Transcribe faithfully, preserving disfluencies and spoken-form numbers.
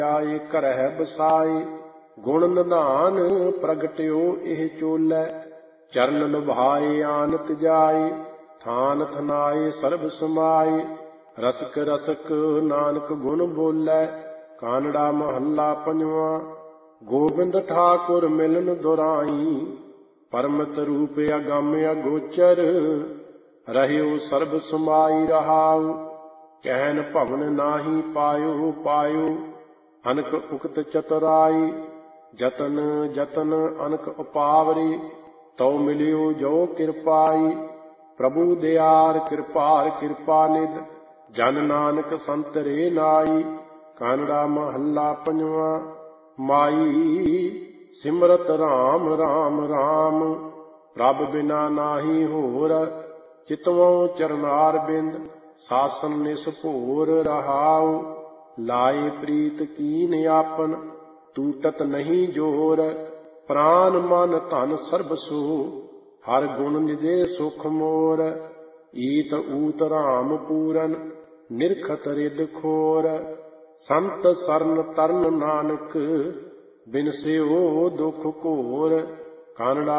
ਆਏ ਘਰਹਿ ਬਸਾਏ। ਗੁਣ ਨਿਧਾਨ ਪ੍ਰਗਟਿਓ ਇਹ ਚੋਲੇ। ਚਰਨ ਲੁਭਾਏ ਆਨਤ ਜਾਏ। ਥਾਨ ਥਨਾਏ ਸਰਬ ਸਮਾਏ। ਰਸਕ ਰਸਕ ਨਾਨਕ ਗੁਣ ਬੋਲੇ। ਕਾਨੜਾ ਮਹੱਲਾ ਪੰਜਵਾਂ। ਗੋਬਿੰਦ ਠਾਕੁਰ ਮਿਲਨ ਦੁਰਾਈ। ਪਰਮਤ ਰੂਪ ਅਗੰਮ ਅਗੋਚਰ। ਰਹਿਓ ਸਰਬ ਸਮਾਈ ਰਹਾਉ। ਕਹਿਨ ਭਵਨ ਨਾਹੀ ਪਾਇਓ ਪਾਇਓ। ਅਨਕ ਉਕਤ ਚਤੁਰਾਈ। ਜਤਨ ਜਤਨ ਅਨਕ ਉਪਾਵਰੀ। ਤਉ ਮਿਲਿਓ ਜੋ ਕਿਰਪਾਈ। ਪ੍ਰਭੂ ਦਿਆਰ ਕਿਰਪਾਰ ਕਿਰਪਾ ਨਿਧ। ਜਨ ਨਾਨਕ ਸੰਤ ਰੇ ਨਾਈ। ਕਾਨੜਾ ਮਹੱਲਾ ਪੰਜਵਾਂ। ਮਾਈ ਸਿਮਰਤ ਰਾਮ ਰਾਮ ਰਾਮ। ਪ੍ਰਭ ਬਿਨਾ ਨਾਹੀ ਹੋਰ। ਚਿਤਵੋਂ ਚਰਨਾਰ ਬਿੰਦ ਸਾਸਨ ਨਿਸਭੋਰ ਰਹਾਉ। ਲਾਏ ਪ੍ਰੀਤ ਕੀਨ ਆਪਨ ਟੂਟਤ ਨਹੀਂ ਜੋਰ। ਪ੍ਰਾਨ ਮਨ ਧਨ ਸਰਬ ਸੋ ਹਰ ਗੁਣ ਨਿਜੇ ਸੁਖ ਮੋਰ। ਈਤ ਊਤ ਰਾਮ ਪੂਰਨ ਨਿਰਖਤ ਰਿਦ ਖੋਰ। ਸੰਤ ਸਰਨ ਤਰਨ ਨਾਨਕ ਬਿਨਸਿਓ ਦੁਖ ਘੋਰ। ਕਾਨੜਾ